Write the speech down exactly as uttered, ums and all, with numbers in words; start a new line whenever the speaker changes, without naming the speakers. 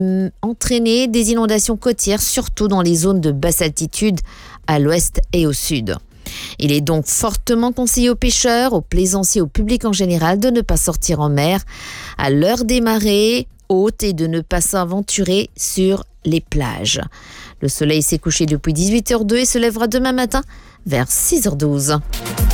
hum, entraîner des inondations côtières, surtout dans les zones de basse altitude à l'ouest et au sud. Il est donc fortement conseillé aux pêcheurs, aux plaisanciers, au public en général de ne pas sortir en mer à l'heure des marées hautes et de ne pas s'aventurer sur les plages. Le soleil s'est couché depuis dix-huit heures zéro deux et se lèvera demain matin vers six heures douze.